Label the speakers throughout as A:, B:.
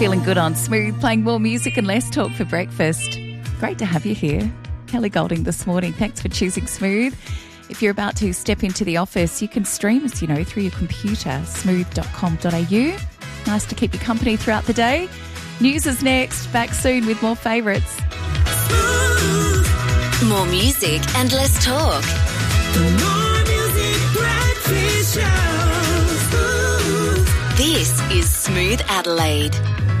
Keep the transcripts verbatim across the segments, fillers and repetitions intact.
A: feeling good on Smooth, playing more music and less talk for breakfast. Great to have you here. Kelly Golding this morning. Thanks for choosing Smooth. If you're about to step into the office, you can stream us, you know, through your computer, smooth dot com dot a u. Nice to keep you company throughout the day. News is next. Back soon with more favourites.
B: More music and less talk.
C: More music, breakfast show.
B: This is Smooth Adelaide.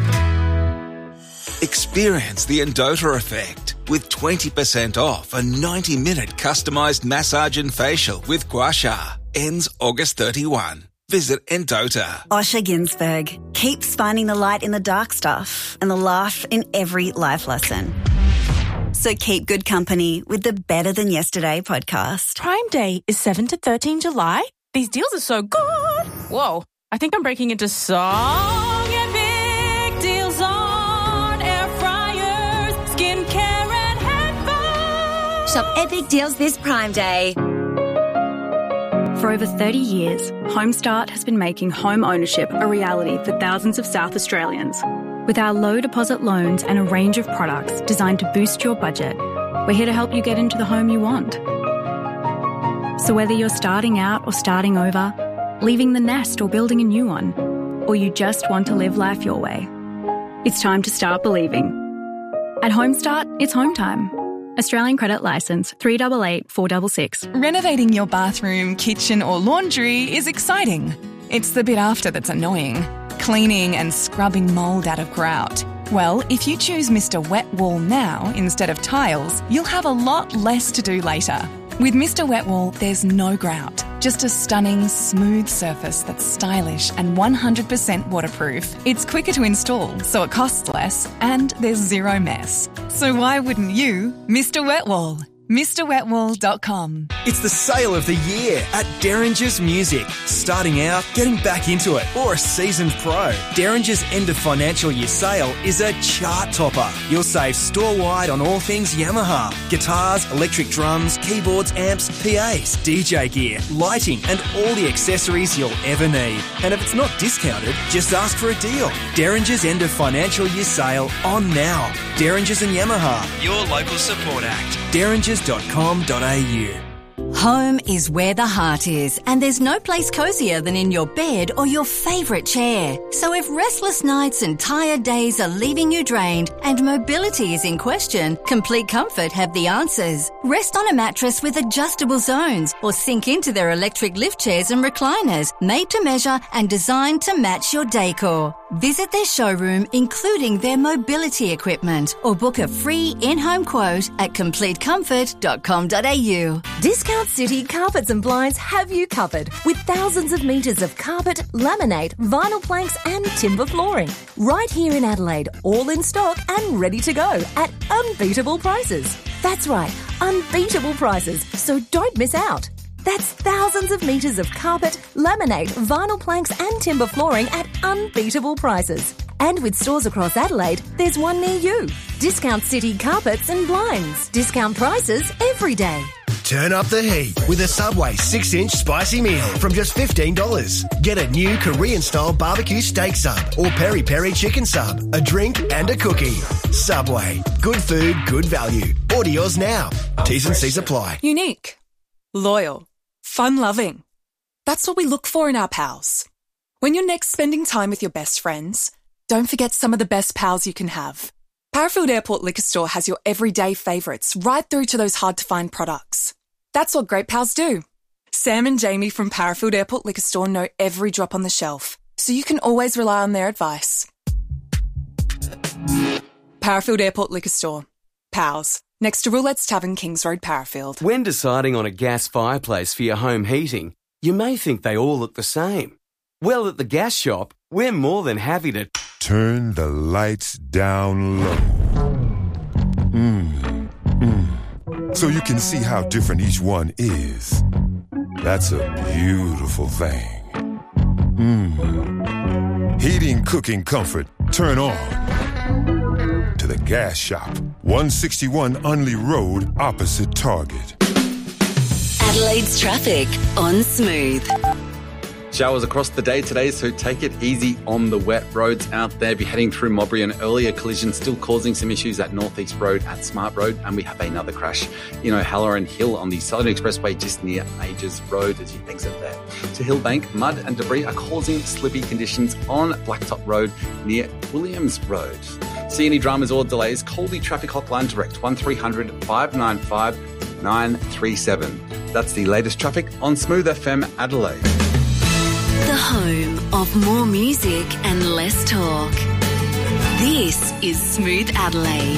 D: Experience the Endota effect with twenty percent off a ninety minute customised massage and facial with Gua Sha. Ends August thirty-first. Visit Endota.
E: Osher Ginsberg keeps finding the light in the dark stuff and the laugh in every life lesson. So keep good company with the Better Than Yesterday podcast.
F: Prime Day is seventh to thirteenth July. These deals are so good. Whoa, I think I'm breaking into song and big deals on air fryers, skincare and headphones.
G: Shop epic deals this Prime Day.
H: For over thirty years, Homestart has been making home ownership a reality for thousands of South Australians. With our low deposit loans and a range of products designed to boost your budget, we're here to help you get into the home you want. So whether you're starting out or starting over, leaving the nest or building a new one, or you just want to live life your way, it's time to start believing. At Homestart, it's home time. Australian Credit Licence three eight eight four six six.
I: Renovating your bathroom, kitchen or laundry is exciting. It's the bit after that's annoying. Cleaning and scrubbing mould out of grout. Well, if you choose Mister Wet Wall now instead of tiles, you'll have a lot less to do later. With Mister Wet Wall, there's no grout, just a stunning, smooth surface that's stylish and one hundred percent waterproof. It's quicker to install, so it costs less, and there's zero mess. So why wouldn't you? Mister Wet Wall. Mr Wet Wall dot com.
J: It's the sale of the year at Derringer's Music. Starting out, getting back into it, or a seasoned pro. Derringer's end of financial year sale is a chart topper. You'll save store-wide on all things Yamaha. Guitars, electric drums, keyboards, amps, P As, D J gear, lighting and all the accessories you'll ever need. And if it's not discounted, just ask for a deal. Derringer's end of financial year sale on now. Derringer's and Yamaha, your local support act. derringers dot com dot a u.
B: Home is where the heart is, and there's no place cozier than in your bed or your favourite chair. So if restless nights and tired days are leaving you drained and mobility is in question, Complete Comfort have the answers. Rest on a mattress with adjustable zones or sink into their electric lift chairs and recliners, made to measure and designed to match your decor. Visit their showroom, including their mobility equipment, or book a free in-home quote at complete comfort dot com dot a u.
K: Discount City Carpets and Blinds have you covered with thousands of metres of carpet, laminate, vinyl planks and timber flooring. Right here in Adelaide, all in stock and ready to go at unbeatable prices. That's right, unbeatable prices, so don't miss out. That's thousands of metres of carpet, laminate, vinyl planks and timber flooring at unbeatable prices. And with stores across Adelaide, there's one near you. Discount City Carpets and Blinds. Discount prices every day.
L: Turn up the heat with a Subway six inch spicy meal from just fifteen dollars. Get a new Korean-style barbecue steak sub or peri-peri chicken sub, a drink and a cookie. Subway. Good food, good value. Order yours now. T's and C's apply.
F: Unique. Loyal. Fun-loving. That's what we look for in our pals. When you're next spending time with your best friends, don't forget some of the best pals you can have. Parafield Airport Liquor Store has your everyday favourites right through to those hard-to-find products. That's what great pals do. Sam and Jamie from Parafield Airport Liquor Store know every drop on the shelf, so you can always rely on their advice. Parafield Airport Liquor Store. Pals. Next to Roulette's Tavern, Kings Road, Parafield.
M: When deciding on a gas fireplace for your home heating, you may think they all look the same. Well, at the Gas Shop, we're more than happy to
N: turn the lights down low. Mm, mm. So you can see how different each one is. That's a beautiful thing. Mm. Heating, cooking, comfort, turn on. To the Gas Shop, one sixty-one Unley Road, opposite Target.
B: Adelaide's traffic on Smooth.
O: Showers across the day today, so take it easy on the wet roads out there. Be heading through Mowbray, an earlier collision still causing some issues at North East Road at Smart Road, and we have another crash in O'Halloran Hill on the Southern Expressway just near Ages Road as you exit there. To Hillbank, mud and debris are causing slippy conditions on Blacktop Road near Williams Road. See any dramas or delays, call the traffic hotline direct one three hundred, five nine five, nine three seven. That's the latest traffic on Smooth F M Adelaide.
B: The home of more music and less talk. This is Smooth Adelaide.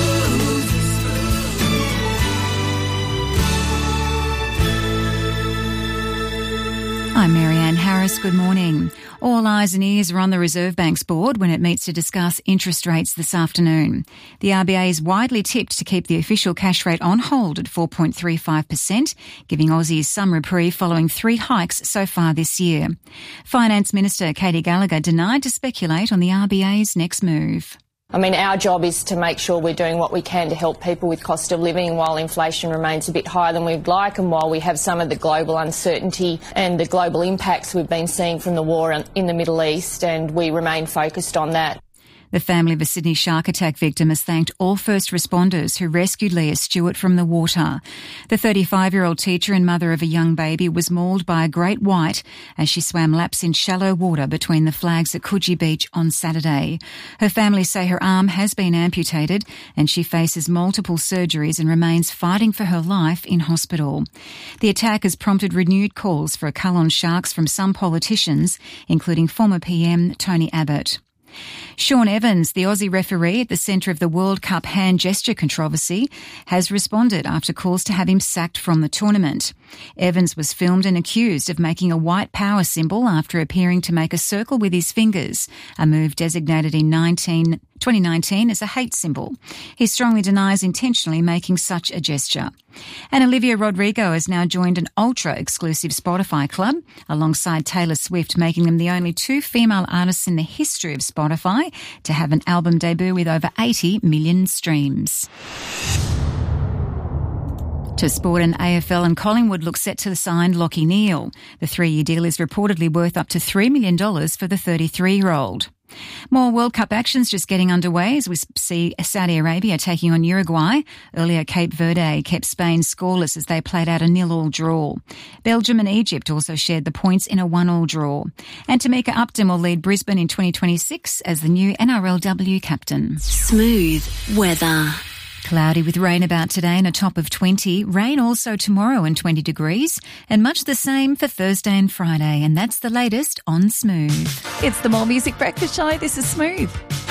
A: I'm Marianne Harris. Good morning. All eyes and ears are on the Reserve Bank's board when it meets to discuss interest rates this afternoon. The R B A is widely tipped to keep the official cash rate on hold at four point three five percent, giving Aussies some reprieve following three hikes so far this year. Finance Minister Katie Gallagher denied to speculate on the R B A's next move.
P: I mean, our job is to make sure we're doing what we can to help people with cost of living while inflation remains a bit higher than we'd like, and while we have some of the global uncertainty and the global impacts we've been seeing from the war in the Middle East, and we remain focused on that.
A: The family of a Sydney shark attack victim has thanked all first responders who rescued Leah Stewart from the water. The thirty-five-year-old teacher and mother of a young baby was mauled by a great white as she swam laps in shallow water between the flags at Coogee Beach on Saturday. Her family say her arm has been amputated and she faces multiple surgeries and remains fighting for her life in hospital. The attack has prompted renewed calls for a cull on sharks from some politicians, including former P M Tony Abbott. Sean Evans, the Aussie referee at the centre of the World Cup hand gesture controversy, has responded after calls to have him sacked from the tournament. Evans was filmed and accused of making a white power symbol after appearing to make a circle with his fingers, a move designated in twenty nineteen as a hate symbol. He strongly denies intentionally making such a gesture. And Olivia Rodrigo has now joined an ultra-exclusive Spotify club, alongside Taylor Swift, making them the only two female artists in the history of Spotify to have an album debut with over eighty million streams. To sport, and A F L and Collingwood look set to sign Lachie Neale. The three-year deal is reportedly worth up to three million dollars for the thirty-three-year-old. More World Cup actions just getting underway as we see Saudi Arabia taking on Uruguay. Earlier, Cape Verde kept Spain scoreless as they played out a nil-all draw. Belgium and Egypt also shared the points in a one-all draw. And Tamika Upton will lead Brisbane in twenty twenty-six as the new N R L W captain.
B: Smooth weather.
A: Cloudy with rain about today and a top of twenty. Rain also tomorrow and twenty degrees. And much the same for Thursday and Friday. And that's the latest on Smooth.
Q: It's the More Music Breakfast Show. This is Smooth.